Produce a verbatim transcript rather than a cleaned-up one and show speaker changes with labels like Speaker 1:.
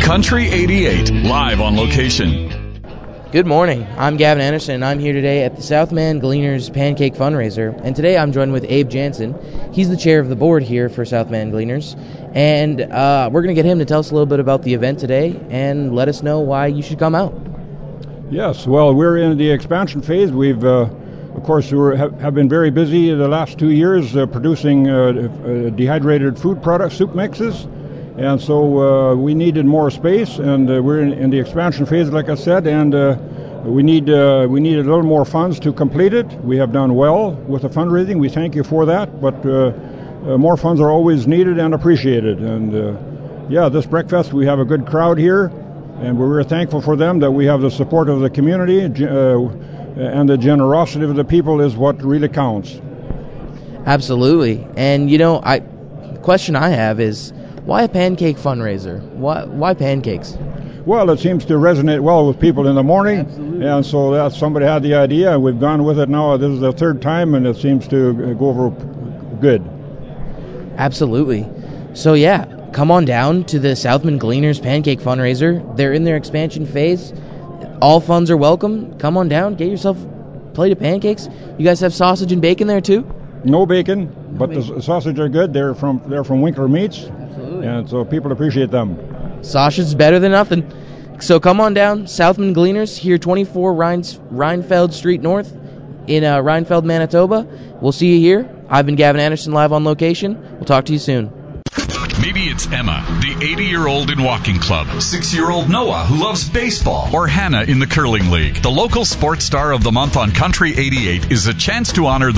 Speaker 1: Country eighty-eight, live on location.
Speaker 2: Good morning. I'm Gavin Anderson, and I'm here today at the Southman Gleaners Pancake Fundraiser. And today I'm joined with Abe Jansen. He's the chair of the board here for Southman Gleaners. And uh, we're going to get him to tell us a little bit about the event today and let us know why you should come out.
Speaker 3: Yes, well, we're in the expansion phase. We've, uh, of course, we have, have been very busy the last two years uh, producing uh, uh, dehydrated food products, soup mixes. And so uh, we needed more space, and uh, we're in, in the expansion phase, like I said, and uh, we need uh, we need a little more funds to complete it. We have done well with the fundraising. We thank you for that, but uh, uh, more funds are always needed and appreciated. And uh, yeah, this breakfast, we have a good crowd here, and we're very thankful for them, that we have the support of the community, uh, and the generosity of the people is what really counts.
Speaker 2: Absolutely. And, you know, I the question I have is, why a pancake fundraiser? Why, why pancakes?
Speaker 3: Well, it seems to resonate well with people in the morning. Absolutely. And so that somebody had the idea, and we've gone with it now. This is the third time, and it seems to go over good.
Speaker 2: Absolutely. So, yeah, come on down to the Southman Gleaners Pancake Fundraiser. They're in their expansion phase. All funds are welcome. Come on down, get yourself a plate of pancakes. You guys have sausage and bacon there, too?
Speaker 3: No bacon, no but bacon. The sausage are good. They're from they're from Winkler Meats.
Speaker 2: Absolutely.
Speaker 3: And so people appreciate them.
Speaker 2: Sausage is better than nothing. So come on down, Southman Gleaners, here twenty-four Rhines, Rhinefeld Street North in uh, Rhinefeld, Manitoba. We'll see you here. I've been Gavin Anderson, live on location. We'll talk to you soon.
Speaker 1: Maybe it's Emma, the eighty-year-old in walking club, six-year-old Noah, who loves baseball, or Hannah in the curling league. The local sports star of the month on Country eighty-eight is a chance to honor the